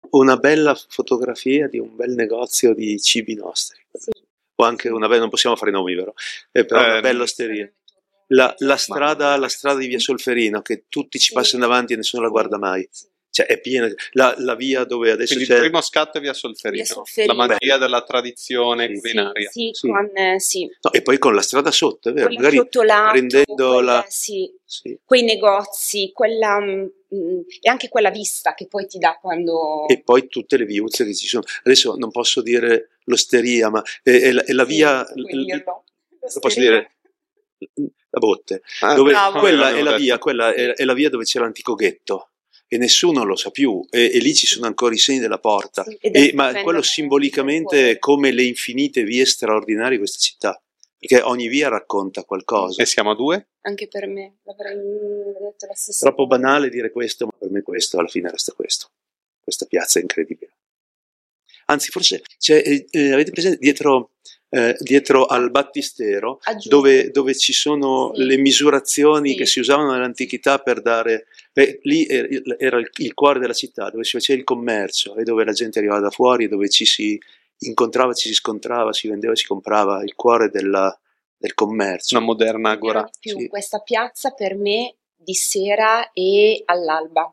una bella fotografia di un bel negozio di cibi nostri. Sì. O anche una bella, non possiamo fare nomi, vero? Però una bella osteria. La strada di via Solferino, che tutti ci passano davanti e nessuno la guarda mai. Cioè è piena, la via dove adesso Quindi c'è... il primo scatto è via Solferino, la magia della tradizione culinaria. Sì. No, e poi con la strada sotto, è vero, Quella magari ciottolato, prendendo la... quei negozi, quella, e anche quella vista che poi ti dà quando... E poi tutte le viuzze che ci sono. Adesso non posso dire l'osteria, ma è la via... Lo posso dire? La botte. Quella è la via, è la via dove c'è l'antico ghetto. E nessuno lo sa più, e lì ci sono ancora i segni della porta, ma quello simbolicamente è come le infinite vie straordinarie di questa città, perché ogni via racconta qualcosa. E siamo a 2? Anche per me, l'avrei detto la stessa Troppo cosa. banale dire questo, ma per me questo, alla fine resta questo. Questa piazza è incredibile. Anzi, forse avete presente dietro al battistero, dove ci sono le misurazioni che si usavano nell'antichità per dare... lì era il cuore della città, dove si faceva il commercio e dove la gente arrivava da fuori, dove ci si incontrava, ci si scontrava, si vendeva, si comprava, il cuore del commercio. Una moderna agora. Questa piazza per me di sera e all'alba.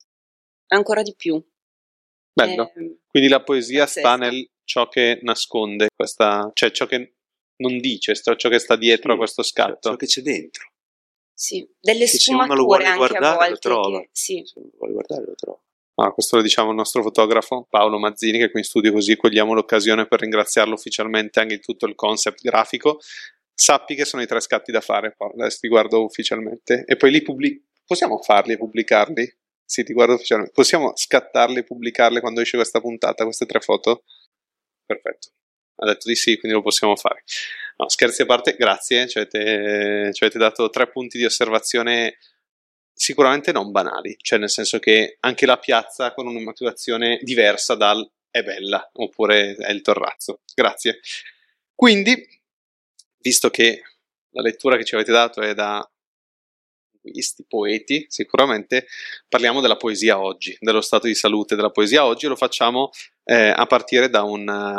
Ancora di più. Bello. Quindi la poesia sta nel ciò che nasconde cioè ciò che non dice, ciò che sta dietro a questo scatto. Ciò che c'è dentro. Sì, delle sfumature anche a volte. Lo trova. Se uno vuole guardare, lo trova. Questo lo diciamo al nostro fotografo Paolo Mazzini, che è qui in studio, così cogliamo l'occasione per ringraziarlo ufficialmente anche di tutto il concept grafico. Sappi che sono i 3 scatti da fare, adesso ti guardo ufficialmente. E poi li possiamo farli e pubblicarli? Sì, ti guardo ufficialmente. Possiamo scattarle e pubblicarle quando esce questa puntata, queste 3 foto? Perfetto. Ha detto di sì, quindi lo possiamo fare. No, scherzi a parte, grazie. Ci avete dato 3 punti di osservazione sicuramente non banali. Cioè, nel senso che anche la piazza con una motivazione diversa dal è bella, oppure è il Torrazzo. Grazie. Quindi, visto che la lettura che ci avete dato è da poeti, sicuramente parliamo della poesia oggi, dello stato di salute della poesia oggi, e lo facciamo a partire da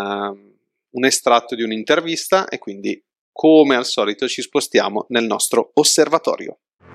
un estratto di un'intervista, e quindi come al solito ci spostiamo nel nostro osservatorio.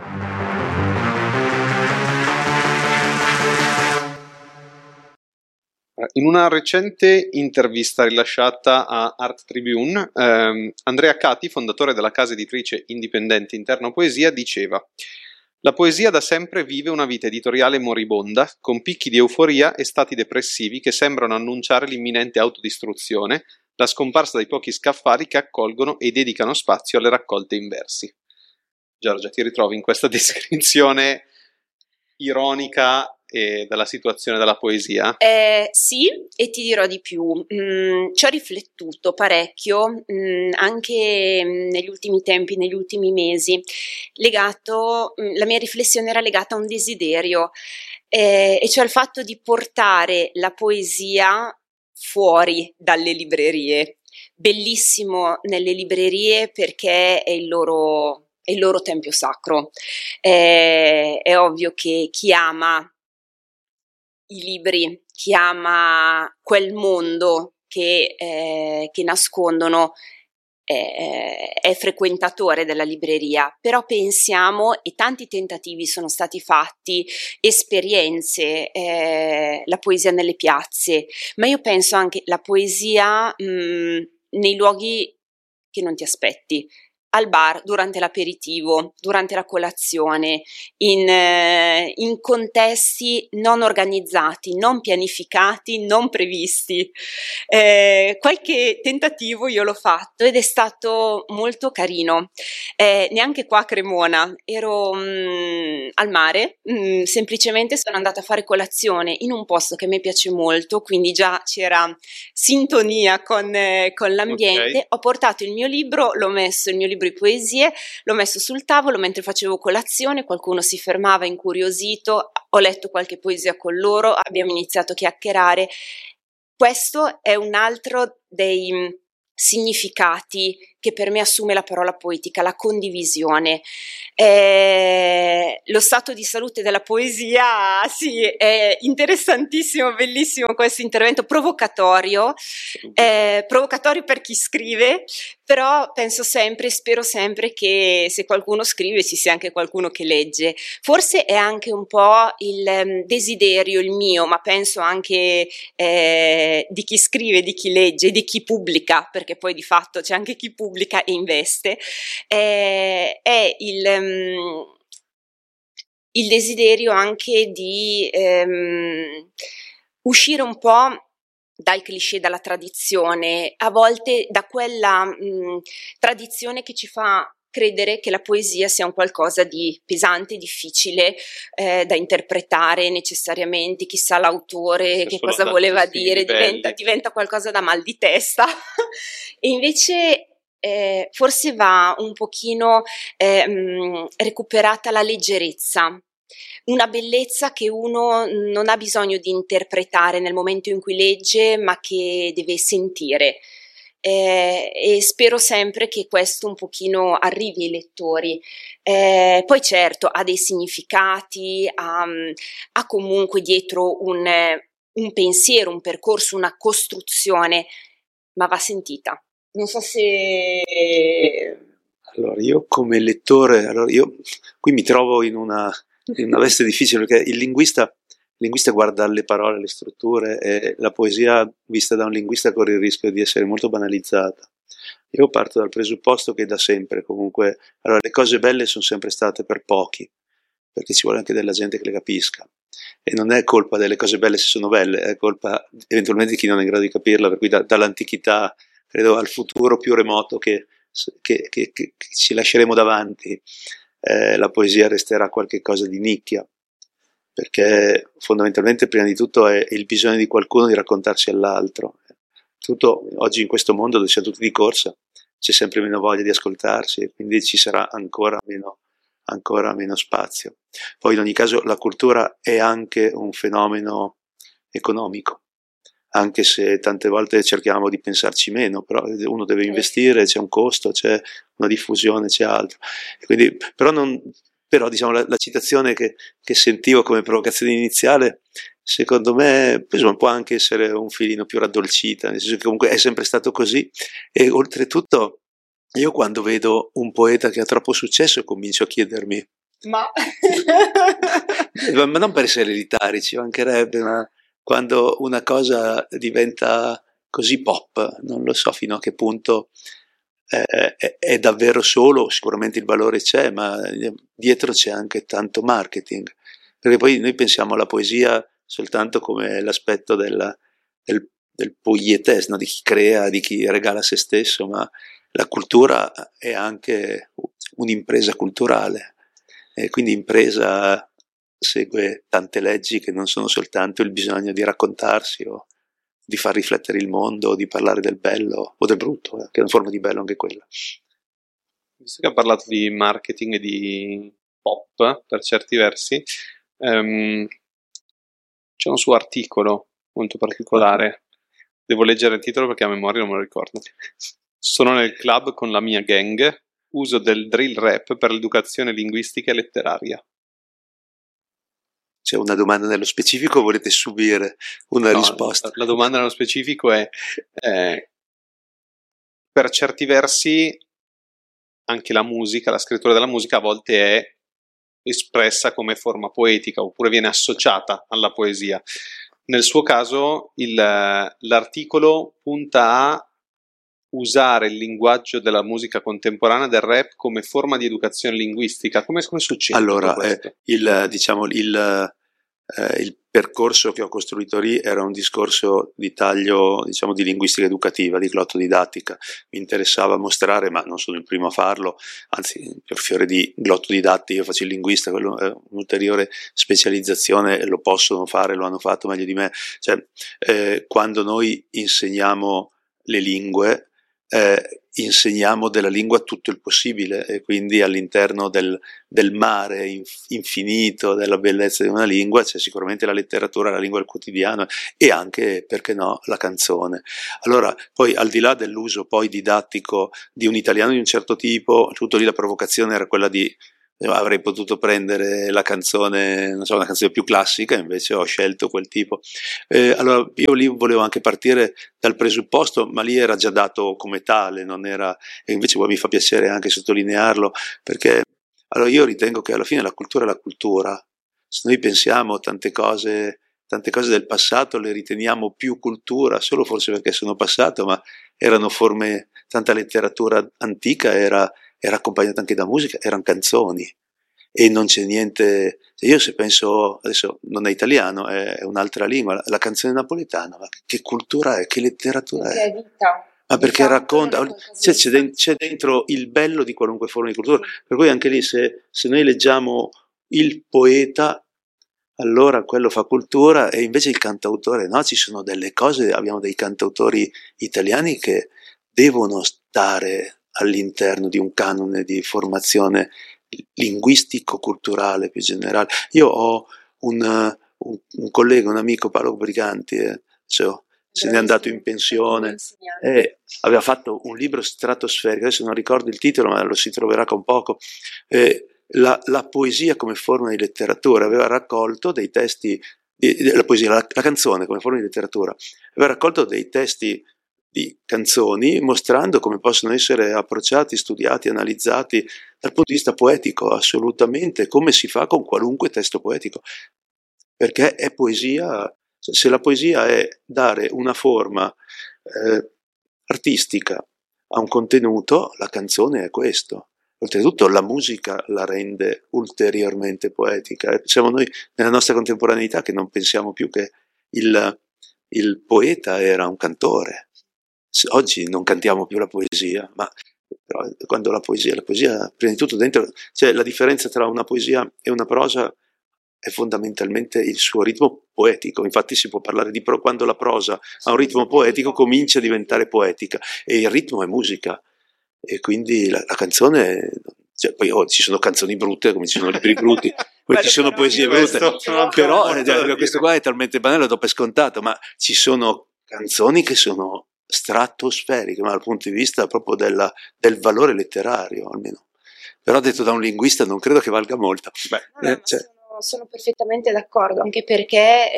In una recente intervista rilasciata a Art Tribune, Andrea Cati, fondatore della casa editrice indipendente Interno Poesia, diceva: «La poesia da sempre vive una vita editoriale moribonda, con picchi di euforia e stati depressivi che sembrano annunciare l'imminente autodistruzione, la scomparsa dei pochi scaffali che accolgono e dedicano spazio alle raccolte in versi». Giorgia, ti ritrovi in questa descrizione ironica della situazione della poesia? Sì, e ti dirò di più. Ci ho riflettuto parecchio, anche negli ultimi tempi, negli ultimi mesi. La mia riflessione era legata a un desiderio, e cioè il fatto di portare la poesia fuori dalle librerie. Bellissimo nelle librerie perché è il loro tempio sacro. È ovvio che chi ama i libri, chi ama quel mondo che nascondono è frequentatore della libreria, però pensiamo, e tanti tentativi sono stati fatti, esperienze, la poesia nelle piazze, ma io penso anche la poesia nei luoghi che non ti aspetti, al bar, durante l'aperitivo, durante la colazione, in contesti non organizzati, non pianificati, non previsti. Qualche tentativo io l'ho fatto ed è stato molto carino. Neanche qua a Cremona, ero al mare, semplicemente sono andata a fare colazione in un posto che a me piace molto, quindi già c'era sintonia con l'ambiente. Okay. Ho portato il mio libro, il mio libro di poesie, l'ho messo sul tavolo mentre facevo colazione, qualcuno si fermava incuriosito, ho letto qualche poesia con loro, abbiamo iniziato a chiacchierare. Questo è un altro dei significati che per me assume la parola poetica, la condivisione. Lo stato di salute della poesia, sì, è interessantissimo, bellissimo questo intervento, provocatorio per chi scrive, però penso sempre, spero sempre che se qualcuno scrive ci sia anche qualcuno che legge. Forse è anche un po' il desiderio, il mio, ma penso anche di chi scrive, di chi legge, di chi pubblica, perché poi di fatto c'è anche chi pubblica e investe, è il desiderio anche di uscire un po' dal cliché, dalla tradizione, a volte da quella tradizione che ci fa credere che la poesia sia un qualcosa di pesante, difficile da interpretare necessariamente, chissà l'autore che cosa voleva dire, diventa qualcosa da mal di testa e invece forse va un pochino recuperata la leggerezza, una bellezza che uno non ha bisogno di interpretare nel momento in cui legge, ma che deve sentire. E spero sempre che questo un pochino arrivi ai lettori. Poi certo ha dei significati, ha comunque dietro un pensiero, un percorso, una costruzione, ma va sentita. Non so se... Allora, io come lettore, io qui mi trovo in una veste difficile, perché il linguista guarda alle parole, alle strutture, e la poesia vista da un linguista corre il rischio di essere molto banalizzata. Io parto dal presupposto che da sempre comunque, allora, le cose belle sono sempre state per pochi, perché ci vuole anche della gente che le capisca, e non è colpa delle cose belle se sono belle, è colpa eventualmente di chi non è in grado di capirla, per cui dall'antichità credo al futuro più remoto che ci lasceremo davanti, la poesia resterà qualcosa di nicchia, perché fondamentalmente prima di tutto è il bisogno di qualcuno di raccontarsi all'altro. Tutto oggi in questo mondo dove siamo tutti di corsa c'è sempre meno voglia di ascoltarsi e quindi ci sarà ancora meno spazio. Poi in ogni caso la cultura è anche un fenomeno economico, anche se tante volte cerchiamo di pensarci meno, però uno deve investire, c'è un costo, c'è una diffusione, c'è altro. E quindi, però diciamo la citazione che sentivo come provocazione iniziale, secondo me insomma, può anche essere un filino più raddolcita, nel senso che comunque è sempre stato così, e oltretutto io quando vedo un poeta che ha troppo successo comincio a chiedermi ma non per essere elitari, ci mancherebbe, ma quando una cosa diventa così pop, non lo so fino a che punto è davvero solo, sicuramente il valore c'è, ma dietro c'è anche tanto marketing, perché poi noi pensiamo alla poesia soltanto come l'aspetto del poietes, no? Di chi crea, di chi regala se stesso, ma la cultura è anche un'impresa culturale, e quindi impresa segue tante leggi che non sono soltanto il bisogno di raccontarsi o di far riflettere il mondo, o di parlare del bello o del brutto, che è una forma di bello anche quella. Visto che ha parlato di marketing e di pop per certi versi, c'è un suo articolo molto particolare, devo leggere il titolo perché a memoria non me lo ricordo. Sono nel club con la mia gang, uso del drill rap per l'educazione linguistica e letteraria. C'è una domanda nello specifico o volete subire una risposta? La domanda nello specifico è per certi versi anche la musica, la scrittura della musica a volte è espressa come forma poetica oppure viene associata alla poesia. Nel suo caso l'articolo punta a usare il linguaggio della musica contemporanea, del rap, come forma di educazione linguistica. Come succede? Allora, il percorso che ho costruito lì era un discorso di taglio, diciamo, di linguistica educativa, di glottodidattica. Mi interessava mostrare, ma non sono il primo a farlo, anzi, per fiore di glottodidatti io faccio il linguista, quello è un'ulteriore specializzazione, lo possono fare, lo hanno fatto meglio di me. Cioè, quando noi insegniamo le lingue, insegniamo della lingua tutto il possibile, e quindi all'interno del mare infinito della bellezza di una lingua c'è sicuramente la letteratura, la lingua del quotidiano e anche, perché no, la canzone. Allora, poi al di là dell'uso poi didattico di un italiano di un certo tipo, tutto lì la provocazione era quella di avrei potuto prendere la canzone, non so, una canzone più classica, invece ho scelto quel tipo. Allora io lì volevo anche partire dal presupposto, ma lì era già dato come tale, non era, e invece poi mi fa piacere anche sottolinearlo, perché allora io ritengo che alla fine la cultura è la cultura. Se noi pensiamo tante cose del passato le riteniamo più cultura, solo forse perché sono passato, ma erano forme, tanta letteratura antica era accompagnata anche da musica, erano canzoni e non c'è niente. Io se penso, adesso non è italiano, è un'altra lingua, la canzone napoletana, ma che cultura è, che letteratura è? Vita. Ma perché racconta, c'è dentro il bello di qualunque forma di cultura, per cui anche lì se noi leggiamo il poeta, allora quello fa cultura, e invece il cantautore no, ci sono delle cose, abbiamo dei cantautori italiani che devono stare all'interno di un canone di formazione linguistico-culturale più generale. Io ho un collega, un amico, Paolo Briganti, se n'è andato in pensione, aveva fatto un libro stratosferico, adesso non ricordo il titolo, ma lo si troverà con poco, la poesia come forma di letteratura, aveva raccolto dei testi, la poesia, la canzone come forma di letteratura, aveva raccolto dei testi di canzoni mostrando come possono essere approcciati, studiati, analizzati dal punto di vista poetico, assolutamente, come si fa con qualunque testo poetico, perché è poesia. Se la poesia è dare una forma artistica a un contenuto, la canzone è questo. Oltretutto la musica la rende ulteriormente poetica. Siamo noi nella nostra contemporaneità che non pensiamo più che il poeta era un cantore. Oggi non cantiamo più la poesia, ma però quando la poesia prima di tutto dentro, cioè la differenza tra una poesia e una prosa è fondamentalmente il suo ritmo poetico. Infatti si può parlare di quando la prosa ha un ritmo poetico comincia a diventare poetica, e il ritmo è musica, e quindi la canzone, cioè, poi ci sono canzoni brutte come ci sono libri brutti, poi ci sono poesie brutte, però questo qua è talmente banale, lo do per scontato, ma ci sono canzoni che sono stratosferiche, ma dal punto di vista proprio del valore letterario almeno. Però detto da un linguista non credo che valga molto. Sono perfettamente d'accordo, anche perché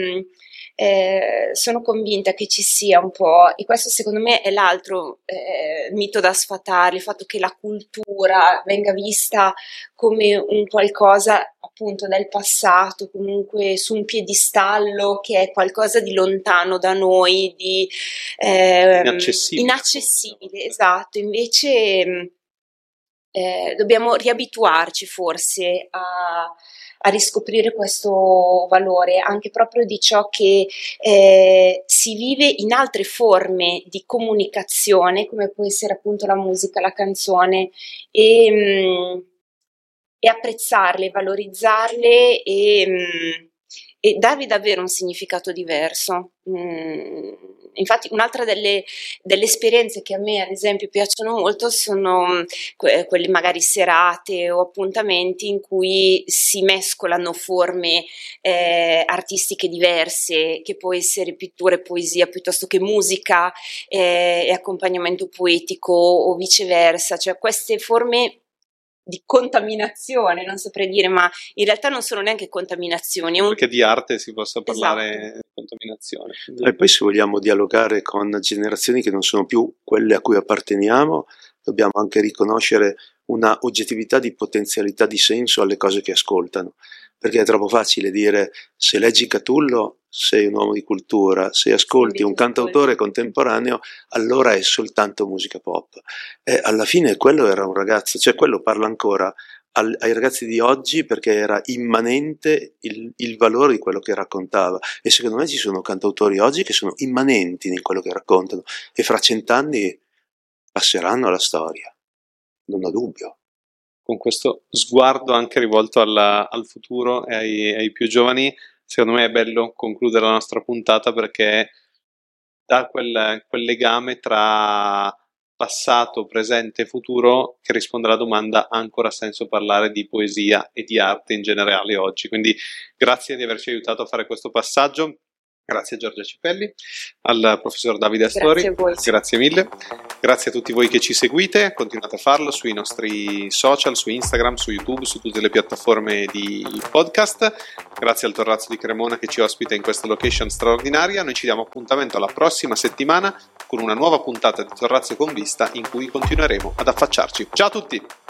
sono convinta che ci sia un po', e questo secondo me è l'altro mito da sfatare, il fatto che la cultura venga vista come un qualcosa appunto del passato, comunque su un piedistallo che è qualcosa di lontano da noi, di inaccessibile, esatto. Invece dobbiamo riabituarci forse a riscoprire questo valore, anche proprio di ciò che si vive in altre forme di comunicazione, come può essere appunto la musica, la canzone, e apprezzarle, valorizzarle e darvi davvero un significato diverso. Infatti un'altra delle esperienze che a me ad esempio piacciono molto sono quelle magari serate o appuntamenti in cui si mescolano forme artistiche diverse, che può essere pittura e poesia piuttosto che musica e accompagnamento poetico o viceversa, cioè queste forme di contaminazione, non saprei dire, ma in realtà non sono neanche contaminazioni. Perché di arte si possa parlare di contaminazione. E poi se vogliamo dialogare con generazioni che non sono più quelle a cui apparteniamo, dobbiamo anche riconoscere una oggettività di potenzialità di senso alle cose che ascoltano, perché è troppo facile dire se leggi Catullo sei un uomo di cultura, se ascolti un cantautore contemporaneo allora è soltanto musica pop. E alla fine quello era un ragazzo, cioè quello parla ancora ai ragazzi di oggi perché era immanente il valore di quello che raccontava, e secondo me ci sono cantautori oggi che sono immanenti in quello che raccontano e fra 100 anni passeranno alla storia, non ho dubbio. Con questo sguardo anche rivolto al futuro e ai più giovani, secondo me è bello concludere la nostra puntata perché dà quel legame tra passato, presente e futuro, che risponde alla domanda: ha ancora senso parlare di poesia e di arte in generale oggi? Quindi grazie di averci aiutato a fare questo passaggio. Grazie a Giorgia Cipelli, al professor Davide Astori, grazie mille. Grazie a tutti voi che ci seguite, continuate a farlo sui nostri social, su Instagram, su YouTube, su tutte le piattaforme di podcast. Grazie al Torrazzo di Cremona che ci ospita in questa location straordinaria. Noi ci diamo appuntamento alla prossima settimana con una nuova puntata di Torrazzo con Vista in cui continueremo ad affacciarci. Ciao a tutti!